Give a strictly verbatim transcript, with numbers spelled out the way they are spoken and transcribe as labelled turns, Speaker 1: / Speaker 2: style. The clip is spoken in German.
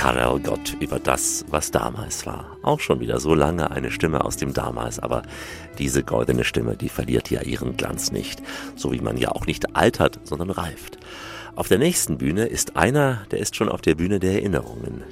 Speaker 1: Karel Gott über das, was damals war. Auch schon wieder so lange eine Stimme aus dem Damals, aber diese goldene Stimme, die verliert ja ihren Glanz nicht. So wie man ja auch nicht altert, sondern reift. Auf der nächsten Bühne ist einer, der ist schon auf der Bühne der Erinnerungen.